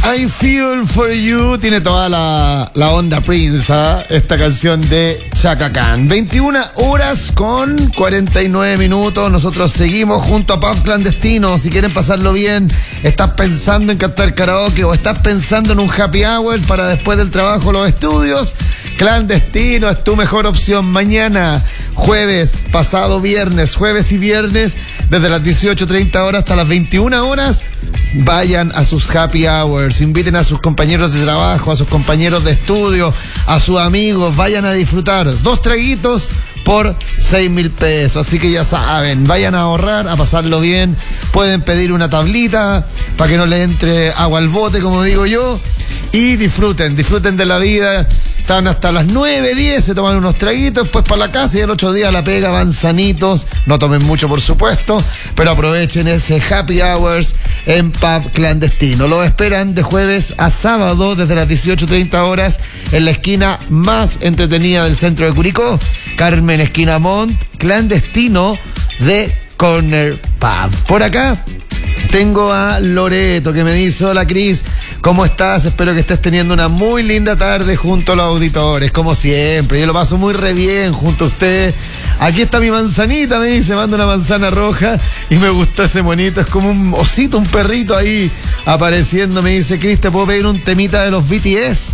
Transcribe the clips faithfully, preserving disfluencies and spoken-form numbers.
I Feel For You tiene toda la, la onda Prince, ¿eh? Esta canción de Chaka Khan. veintiuna horas con cuarenta y nueve minutos. Nosotros seguimos junto a Pub Clandestino. Si quieren pasarlo bien, estás pensando en cantar karaoke o estás pensando en un happy hours para después del trabajo los estudios, Clandestino es tu mejor opción. Mañana, jueves, pasado viernes, jueves y viernes, desde las dieciocho treinta horas hasta las veintiuna horas, vayan a sus happy hours, inviten a sus compañeros de trabajo, a sus compañeros de estudio, a sus amigos, vayan a disfrutar. Dos traguitos por seis mil pesos, así que ya saben, vayan a ahorrar, a pasarlo bien. Pueden pedir una tablita para que no le entre agua al bote, como digo yo, y disfruten, disfruten de la vida. Están hasta las nueve, diez, se toman unos traguitos, después para la casa y el otro día a la pega van sanitos. No tomen mucho, por supuesto, pero aprovechen ese happy hours en Pub Clandestino. Lo esperan de jueves a sábado desde las dieciocho treinta horas en la esquina más entretenida del centro de Curicó, Carmen Esquina Mont, Clandestino de Corner Pub. Por acá tengo a Loreto que me dice: hola Cris, ¿cómo estás? Espero que estés teniendo una muy linda tarde junto a los auditores, como siempre. Yo lo paso muy re bien junto a ustedes. Aquí está mi manzanita, me dice, manda una manzana roja y me gustó ese monito, es como un osito, un perrito ahí apareciendo. Me dice: Cris, ¿te puedo pedir un temita de los B T S?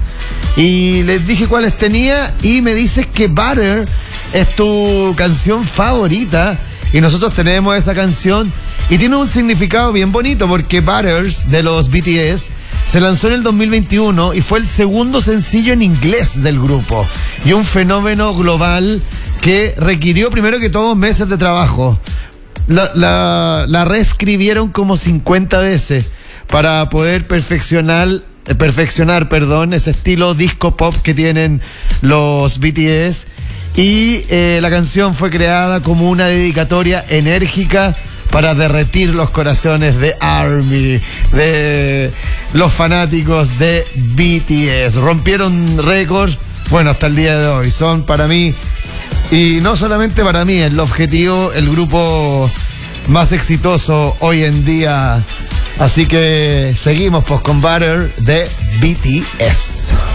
Y les dije cuáles tenía y me dices que Butter es tu canción favorita. Y nosotros tenemos esa canción y tiene un significado bien bonito porque Butters de los B T S se lanzó en el dos mil veintiuno y fue el segundo sencillo en inglés del grupo y un fenómeno global que requirió primero que todo meses de trabajo. La, la, la reescribieron como cincuenta veces para poder perfeccionar perfeccionar, perdón, ese estilo disco pop que tienen los B T S. Y eh, la canción fue creada como una dedicatoria enérgica para derretir los corazones de ARMY, de los fanáticos de B T S. Rompieron récords, bueno, hasta el día de hoy. Son para mí, y no solamente para mí, el objetivo, el grupo más exitoso hoy en día. Así que seguimos pues con Butter de B T S.